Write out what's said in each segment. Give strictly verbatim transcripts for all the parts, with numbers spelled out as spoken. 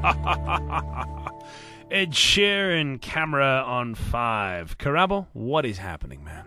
Ed Sheeran, Camera on five. Karabo, what is happening, man?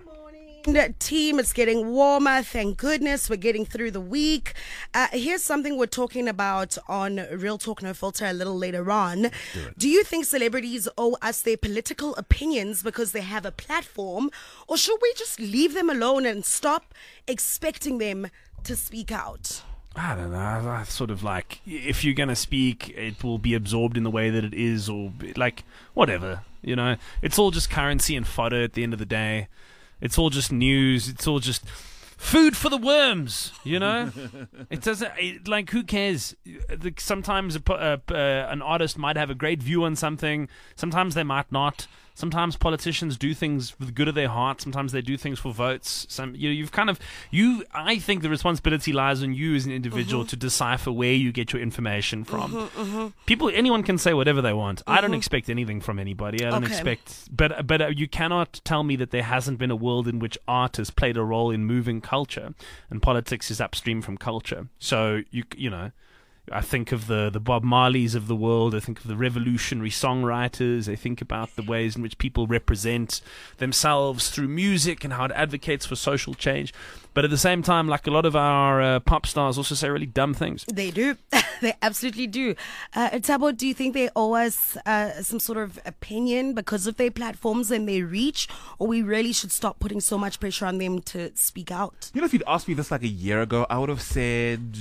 Team, it's getting warmer. Thank goodness we're getting through the week. Uh, here's something we're talking about on Real Talk No Filter a little later on. Do, Do you think celebrities owe us their political opinions because they have a platform, or should we just leave them alone and stop expecting them to speak out? I don't know. I sort of like, if you're going to speak, it will be absorbed in the way that it is, or like, whatever, you know. It's all just currency and fodder at the end of the day. It's all just news. It's all just food for the worms, you know? It doesn't, it, like, who cares? Sometimes a, uh, uh, an artist might have a great view on something. Sometimes they might not. Sometimes politicians do things for the good of their heart. Sometimes they do things for votes. Some, you know, you've kind of, you. I think the responsibility lies on you as an individual mm-hmm. to decipher where you get your information from. Mm-hmm, mm-hmm. People, anyone can say whatever they want. Mm-hmm. I don't expect anything from anybody. I don't okay. expect, but but uh, you cannot tell me that there hasn't been a world in which art has played a role in moving culture, and politics is upstream from culture. So you you know. I think of the, the Bob Marleys of the world. I think of the revolutionary songwriters. I think about the ways in which people represent themselves through music and how it advocates for social change. But at the same time, like a lot of our uh, pop stars also say really dumb things. They do. They absolutely do. Uh, Tabo, do you think they owe us uh, some sort of opinion because of their platforms and their reach, or we really should stop putting so much pressure on them to speak out? You know, if you'd asked me this like a year ago, I would have said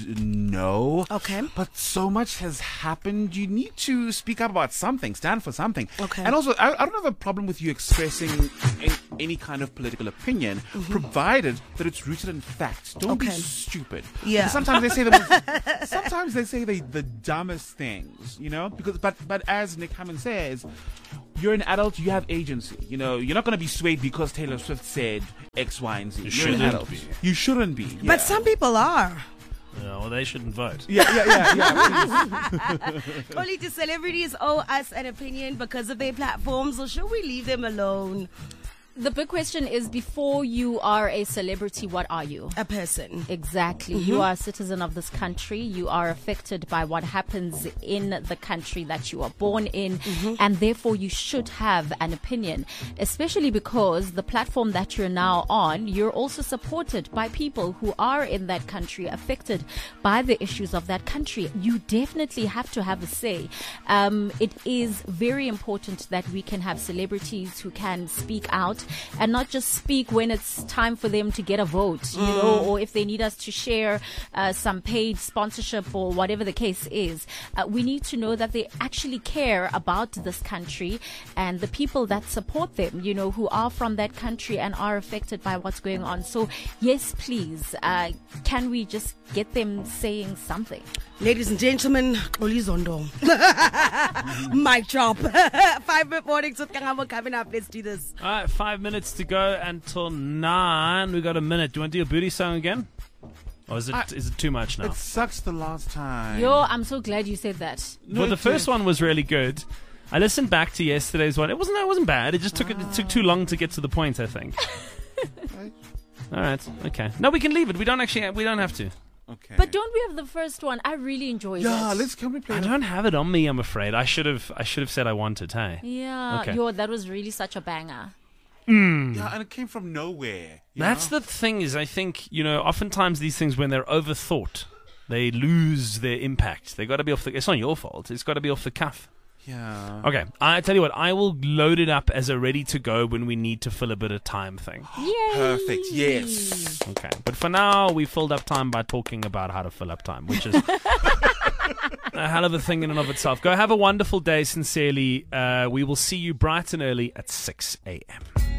no. Okay. But so much has happened. You need to speak up about something, stand for something. Okay. And also, I, I don't have a problem with you expressing any, any kind of political opinion, mm-hmm. provided that it's rooted in fact. Don't okay. be stupid. Yeah. Because sometimes they say the most, sometimes they say the, the dumbest things, you know. Because but but as Nick Hammond says, you're an adult. You have agency. You know, you're not going to be swayed because Taylor Swift said X, Y, and Z. You you're an adult. Be. You shouldn't be. Yeah. But some people are. Yeah, well, they shouldn't vote. Yeah, yeah, yeah, yeah. Only do celebrities owe us an opinion because of their platforms, or should we leave them alone? The big question is, before you are a celebrity, what are you? A person. Exactly. Mm-hmm. You are a citizen of this country. You are affected by what happens in the country that you are born in. Mm-hmm. And therefore, you should have an opinion, especially because the platform that you're now on, you're also supported by people who are in that country, affected by the issues of that country. You definitely have to have a say. Um, it is very important that we can have celebrities who can speak out, and not just speak when it's time for them to get a vote, you mm. know, or if they need us to share uh, some paid sponsorship or whatever the case is. Uh, we need to know that they actually care about this country and the people that support them, you know, who are from that country and are affected by what's going on. So, yes, please, uh, can we just get them saying something? Ladies and gentlemen, Olizondo. Mic drop. Five minute mornings with Kangamo coming up. Let's do this. All right, five minutes to go until nine. We got a minute. Do you want to do a booty song again? Or is it I, is it too much now? It sucks the last time. Yo, I'm so glad you said that. No, well, the first one was really good. I listened back to yesterday's one. It wasn't it wasn't bad. It just took ah. it took too long to get to the point, I think. All right. Okay. No, we can leave it. We don't actually we don't have to. Okay. But don't we have the first one? I really enjoyed yeah, it. Yeah, let's can we play I it? don't have it on me, I'm afraid. I should have I should have said I wanted, hey. Yeah. Okay. Yo, that was really such a banger. Mm. Yeah, and it came from nowhere. That's know? the thing is, I think, you know, oftentimes these things, when they're overthought, they lose their impact. They got to be off the... It's not your fault. It's got to be off the cuff. Yeah. Okay, I tell you what, I will load it up as a ready to go when we need to fill a bit of time thing. Yay! Perfect, yes. Okay, but for now, we filled up time by talking about how to fill up time, which is a hell of a thing in and of itself. Go have a wonderful day, sincerely. Uh, we will see you bright and early at six a.m.